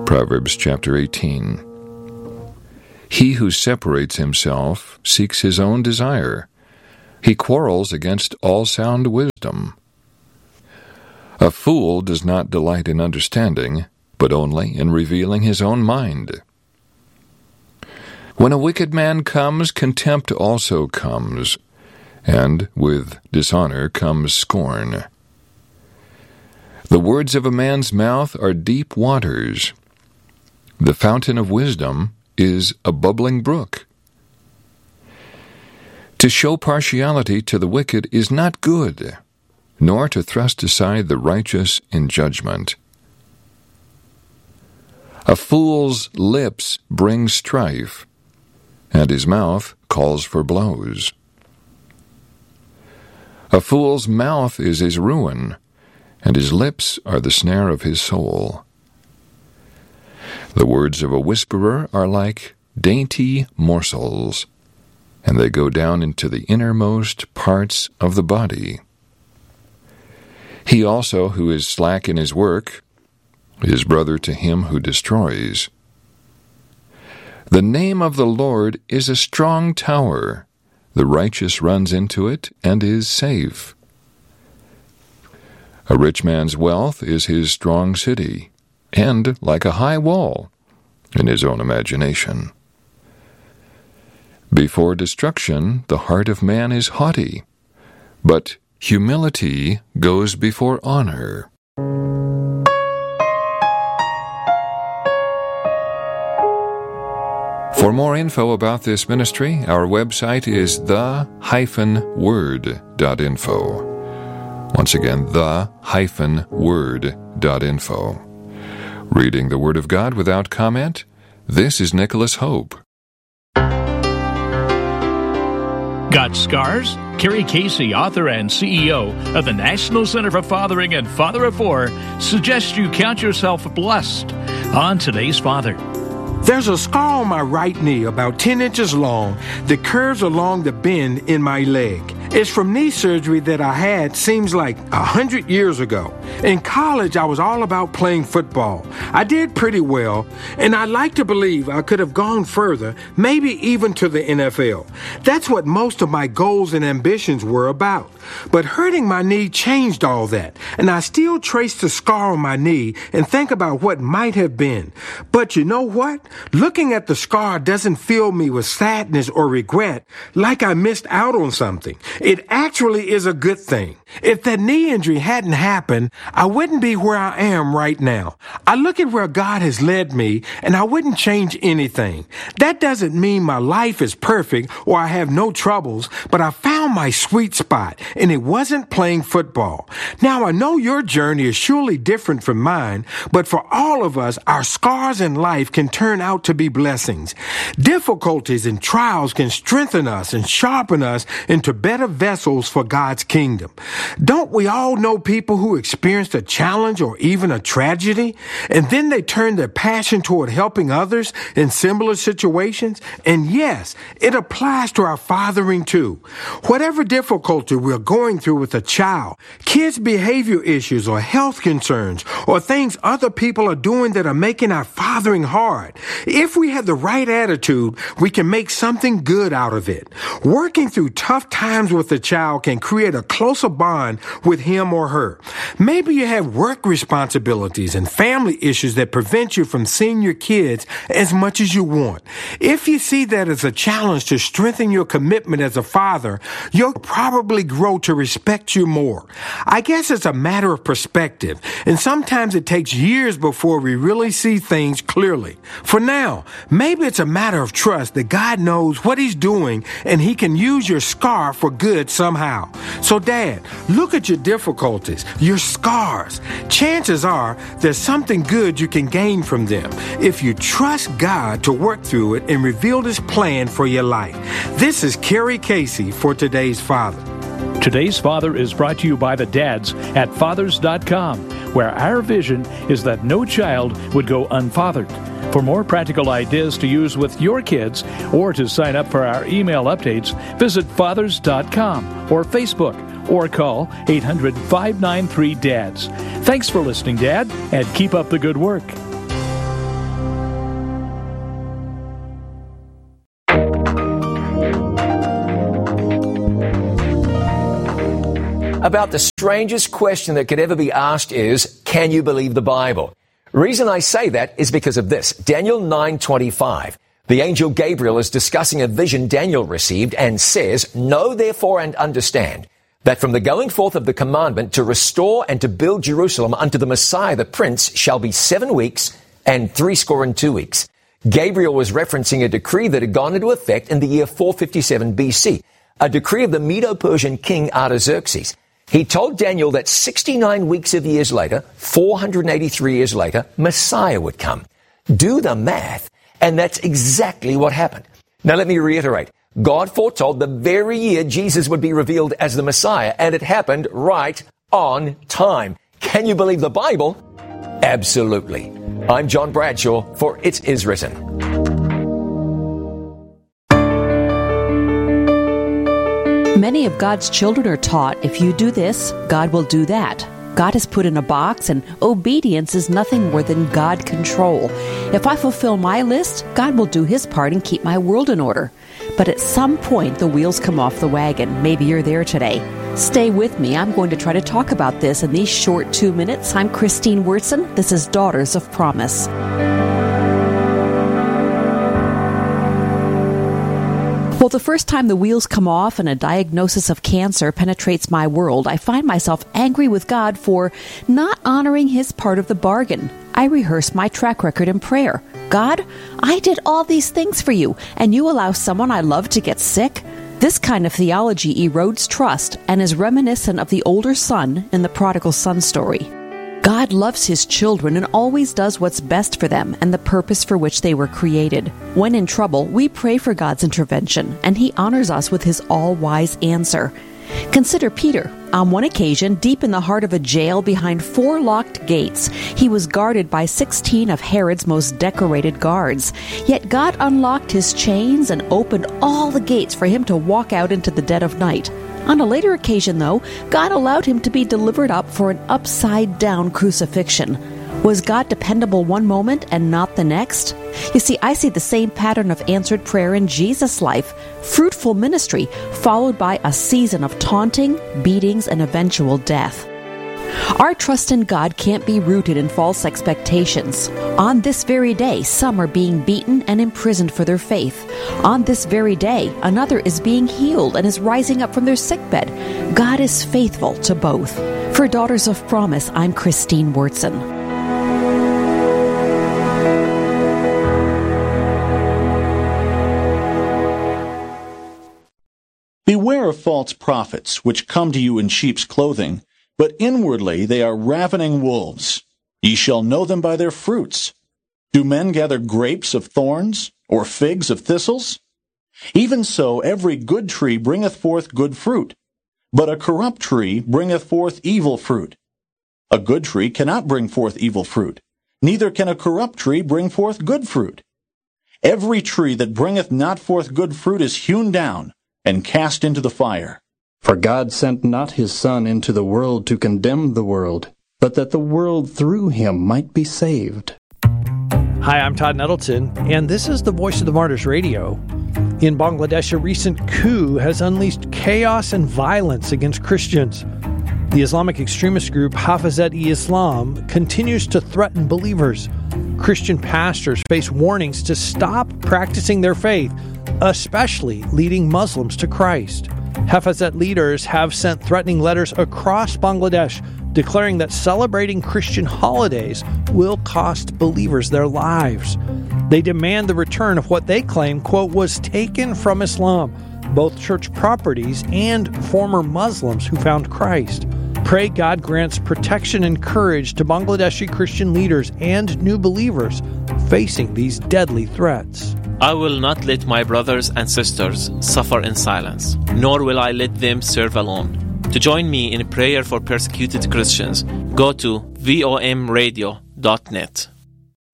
Proverbs chapter 18. He who separates himself seeks his own desire. He quarrels against all sound wisdom. A fool does not delight in understanding, but only in revealing his own mind. When a wicked man comes, contempt also comes, and with dishonor comes scorn. The words of a man's mouth are deep waters. The fountain of wisdom is a bubbling brook. To show partiality to the wicked is not good, nor to thrust aside the righteous in judgment. A fool's lips bring strife, and his mouth calls for blows. A fool's mouth is his ruin, and his lips are the snare of his soul. The words of a whisperer are like dainty morsels, and they go down into the innermost parts of the body. He also who is slack in his work is brother to him who destroys. The name of the Lord is a strong tower. The righteous runs into it and is safe. A rich man's wealth is his strong city, and like a high wall in his own imagination. Before destruction, the heart of man is haughty, but humility goes before honor. For more info about this ministry, our website is the-word.info. Once again, the-word.info. Reading the Word of God without comment, this is Nicholas Hope. Got scars? Kerry Casey, author and CEO of the National Center for Fathering and Father of Four, suggests you count yourself blessed on today's Father. There's a scar on my right knee about 10 inches long that curves along the bend in my leg. It's from knee surgery that I had seems like 100 years ago. In college, I was all about playing football. I did pretty well, and I like to believe I could have gone further, maybe even to the NFL. That's what most of my goals and ambitions were about. But hurting my knee changed all that, and I still trace the scar on my knee and think about what might have been. But you know what? Looking at the scar doesn't fill me with sadness or regret like I missed out on something. It actually is a good thing. If that knee injury hadn't happened, I wouldn't be where I am right now. I look at where God has led me, and I wouldn't change anything. That doesn't mean my life is perfect or I have no troubles, but I found my sweet spot, and it wasn't playing football. Now, I know your journey is surely different from mine, but for all of us, our scars in life can turn out to be blessings. Difficulties and trials can strengthen us and sharpen us into better vessels for God's kingdom. Don't we all know people who experienced a challenge or even a tragedy, and then they turn their passion toward helping others in similar situations? And yes, it applies to our fathering too. Whatever difficulty we're going through with a child, kids' behavior issues or health concerns, or things other people are doing that are making our fathering hard, if we have the right attitude, we can make something good out of it. Working through tough times with a child can create a closer bond with him or her. Maybe you have work responsibilities and family issues that prevent you from seeing your kids as much as you want. If you see that as a challenge to strengthen your commitment as a father, you'll probably grow to respect you more. I guess it's a matter of perspective, and sometimes it takes years before we really see things clearly. For now, maybe it's a matter of trust that God knows what He's doing and He can use your scar for good somehow. So Dad, look at your difficulties, your scars. Chances are there's something good you can gain from them if you trust God to work through it and reveal His plan for your life. This is Kerry Casey for Today's Father. Today's Father is brought to you by the dads at fathers.com, where our vision is that no child would go unfathered. For more practical ideas to use with your kids or to sign up for our email updates, visit fathers.com or Facebook or call 800-593-DADS. Thanks for listening, Dad, and keep up the good work. about the strangest question that could ever be asked is, can you believe the Bible? Reason I say that is because of this. Daniel 9:25. The angel Gabriel is discussing a vision Daniel received and says, "Know therefore and understand that from the going forth of the commandment to restore and to build Jerusalem unto the Messiah the Prince shall be 7 weeks and 62 weeks." Gabriel was referencing a decree that had gone into effect in the year 457 BC, a decree of the Medo-Persian king Artaxerxes. He told Daniel that 69 weeks of years later, 483 years later, Messiah would come. Do the math, and that's exactly what happened. Now let me reiterate. God foretold the very year Jesus would be revealed as the Messiah, and it happened right on time. Can you believe the Bible? Absolutely. I'm John Bradshaw for It Is Written. Many of God's children are taught, if you do this, God will do that. God is put in a box, and obedience is nothing more than God control. If I fulfill my list, God will do His part and keep my world in order. But at some point, the wheels come off the wagon. Maybe you're there today. Stay with me. I'm going to try to talk about this in these short 2 minutes. I'm Christine Wurtson. This is Daughters of Promise. Well, the first time the wheels come off and a diagnosis of cancer penetrates my world, I find myself angry with God for not honoring His part of the bargain. I rehearse my track record in prayer. God, I did all these things for you, and you allow someone I love to get sick? This kind of theology erodes trust and is reminiscent of the older son in the prodigal son story. God loves His children and always does what's best for them and the purpose for which they were created. When in trouble, we pray for God's intervention, and He honors us with His all-wise answer. Consider Peter. On one occasion, deep in the heart of a jail behind 4 locked gates, he was guarded by 16 of Herod's most decorated guards. Yet God unlocked his chains and opened all the gates for him to walk out into the dead of night. On a later occasion, though, God allowed him to be delivered up for an upside-down crucifixion. Was God dependable one moment and not the next? You see, I see the same pattern of answered prayer in Jesus' life. Fruitful ministry, followed by a season of taunting, beatings, and eventual death. Our trust in God can't be rooted in false expectations. On this very day, some are being beaten and imprisoned for their faith. On this very day, another is being healed and is rising up from their sickbed. God is faithful to both. For Daughters of Promise, I'm Christine Wurtson. Beware of false prophets, which come to you in sheep's clothing, but inwardly they are ravening wolves. Ye shall know them by their fruits. Do men gather grapes of thorns, or figs of thistles? Even so every good tree bringeth forth good fruit, but a corrupt tree bringeth forth evil fruit. A good tree cannot bring forth evil fruit, neither can a corrupt tree bring forth good fruit. Every tree that bringeth not forth good fruit is hewn down, and cast into the fire. For God sent not His Son into the world to condemn the world, but that the world through Him might be saved. Hi, I'm Todd Nettleton, and this is the Voice of the Martyrs Radio. In Bangladesh, a recent coup has unleashed chaos and violence against Christians. The Islamic extremist group Hafazat-e-Islam continues to threaten believers. Christian pastors face warnings to stop practicing their faith, especially leading Muslims to Christ. Hafazat leaders have sent threatening letters across Bangladesh, declaring that celebrating Christian holidays will cost believers their lives. They demand the return of what they claim, quote, was taken from Islam, both church properties and former Muslims who found Christ. Pray God grants protection and courage to Bangladeshi Christian leaders and new believers facing these deadly threats. I will not let my brothers and sisters suffer in silence, nor will I let them serve alone. To join me in prayer for persecuted Christians, go to vomradio.net.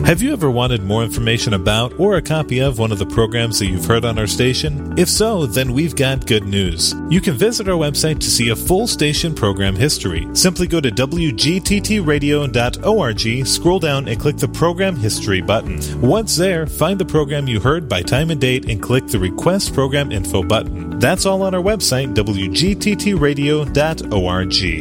Have you ever wanted more information about or a copy of one of the programs that you've heard on our station? If so, then we've got good news. You can visit our website to see a full station program history. Simply go to wgttradio.org, scroll down and click the Program History button. Once there, find the program you heard by time and date and click the Request Program Info button. That's all on our website, wgttradio.org.